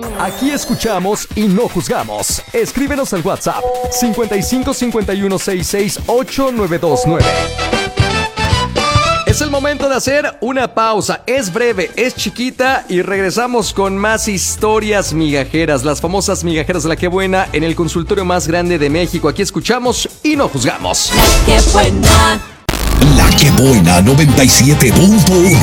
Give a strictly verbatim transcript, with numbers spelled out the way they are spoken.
Aquí escuchamos y no juzgamos. Escríbenos al WhatsApp cincuenta y cinco cincuenta y uno sesenta y seis ocho nueve dos nueve. Es el momento de hacer una pausa. Es breve, es chiquita y regresamos con más historias migajeras, las famosas migajeras de La Que Buena en el consultorio más grande de México. Aquí escuchamos y no juzgamos. La Que Buena. La Que Buena noventa y siete punto uno.